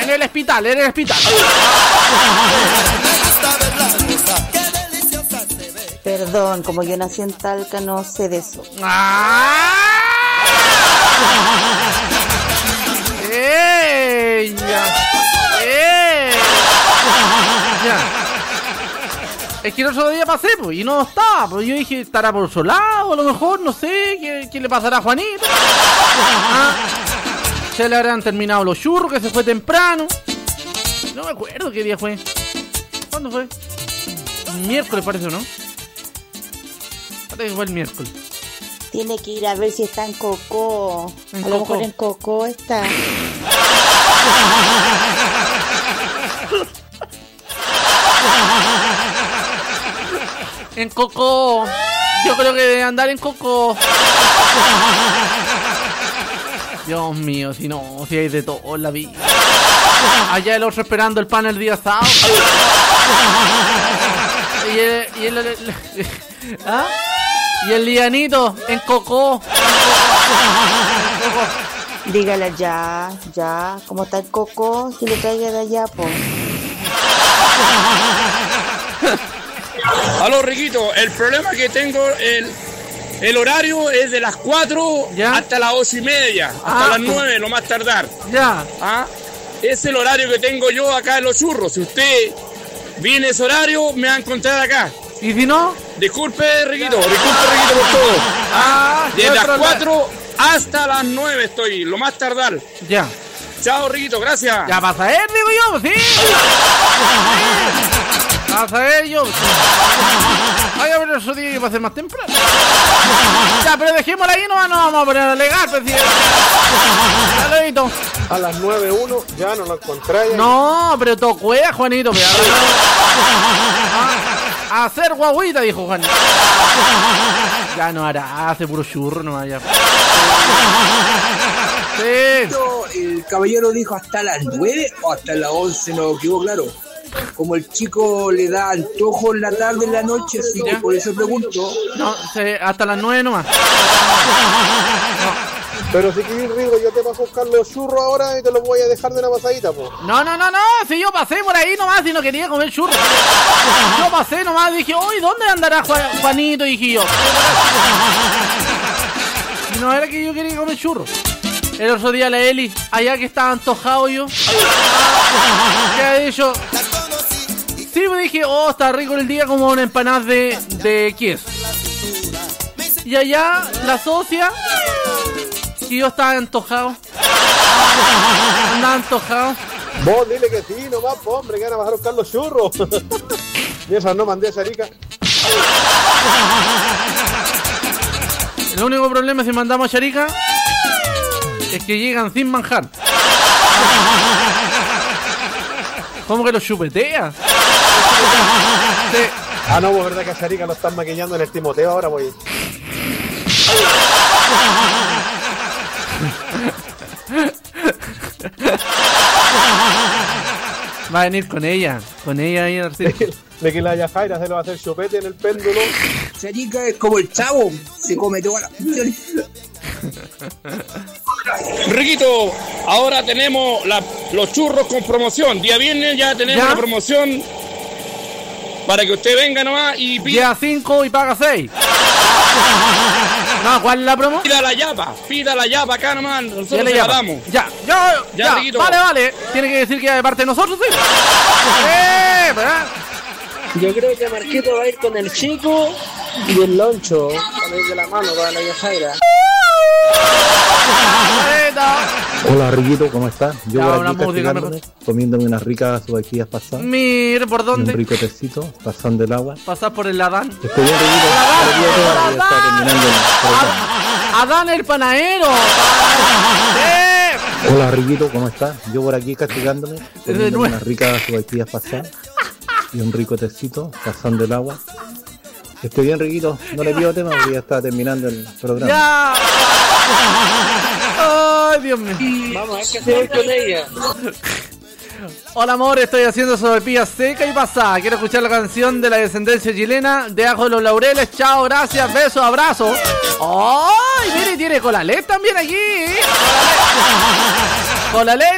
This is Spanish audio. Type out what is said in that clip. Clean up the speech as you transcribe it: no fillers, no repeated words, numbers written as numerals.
en el hospital. Perdón, como yo nací en Talca, no sé de eso. Es que el otro día pasé, pues, y no estaba, pues yo dije, estará por su lado, a lo mejor, no sé, ¿qué le pasará a Juanito? Se le habrán terminado los churros, que se fue temprano. No me acuerdo qué día fue. ¿Cuándo fue? Miércoles parece, ¿no? Parece que fue el miércoles. Tiene que ir a ver si está en Cocó. En a lo Cocó. mejor en Cocó está. En Cocó. Yo creo que debe andar en Cocó. Dios mío, si hay de todo en la vida. Allá el otro esperando el pan el día sábado. Y el lianito en Cocó. Dígale ya, como está el Cocó, si le traiga de allá, pues. Aló, Riquito, el problema que tengo, el horario es de las 4 ¿ya? hasta las 8:30, hasta las 9, lo más tardar. Ya. Es el horario que tengo yo acá en Los Churros. Si usted viene ese horario, me va a encontrar acá. ¿Y si no? Disculpe, Riquito, por todo. De las 4 hasta las 9 estoy, lo más tardar. Ya. Chao, Riquito, gracias. Ya vas a ver, digo yo, sí. Vas a ver yo. Vaya, pero eso tiene que pasar más temprano. Ya, pero dejémosla ahí, no vamos a poner a alegar, pues. Saludito. A las 9:01 ya no lo encontráis. No, pero tocuea, Juanito. A hacer guaguita, dijo Juan. Ya no hará, hace puro churro, no vaya. Sí. El caballero dijo hasta las 9 o hasta las 11, no quedó claro. Como el chico le da antojo en la tarde, en la noche, así que por eso pregunto. No, hasta las 9 nomás. Pero si quieres, Rigo, yo te paso a buscar los churros ahora y te los voy a dejar de una pasadita, po. No, si yo pasé por ahí nomás y no quería comer churros. Yo pasé nomás, dije, uy, ¿dónde andará Juanito? Dije yo. Y no era que yo quería comer churros. El otro día la Eli, allá que estaba antojado yo, que ha dicho, sí, me dije, oh, está rico el día, como una empanada de queso. Y allá la socia, que yo estaba antojado, andaba antojado. Vos dile que sí, nomás, po, hombre, que van a bajar a buscar los churros. Mientras no mandé a Charica. El único problema si mandamos a Charica es que llegan sin manjar. ¿Cómo que los chupetea? Sí. No, pues verdad que a Charica lo están maquillando en el Timoteo ahora, voy. Va a venir con ella ahí en el circo. De que la Yajaira se lo va a hacer chupete en el péndulo. Charica es como el Chavo, se come todas las funciones. Riquito, ahora tenemos los churros con promoción. Día viernes ya tenemos la promoción para que usted venga nomás y pida. Día 5 y paga 6. No, ¿cuál es la promo? Pida la yapa acá nomás, nosotros se la damos. Ya, Riquito. Vale. Tiene que decir que de parte de nosotros, sí. Yo creo que Marquito va a ir con el chico y el loncho. Van a ir de la mano para la Yajaira. Hola, Riquito, ¿cómo estás? Yo Ya, por una aquí música comiéndome unas ricas subaquillas pasadas. Mire, ¿por dónde? Un rico tecito, pasando el agua. Pasás por el Adán. Estoy bien, Riquito. Ya está terminando el programa. Adán el panadero. Hola, Riquito, ¿cómo estás? Yo por aquí castigándome, comiéndome unas ricas subaquillas pasadas y un rico tecito, pasando el agua. Estoy bien, Riquito, no le pido tema porque ya está terminando el programa. ¡Ya! ¡Ay, Dios mío! Vamos a ver qué hacemos con ella. Hola, amor, estoy haciendo sopaipilla seca y pasada. Quiero escuchar la canción de la descendencia chilena de Ajo de los Laureles. Chao, gracias, besos, abrazos. ¡Ay, mire, tiene Colalé también aquí! Colalé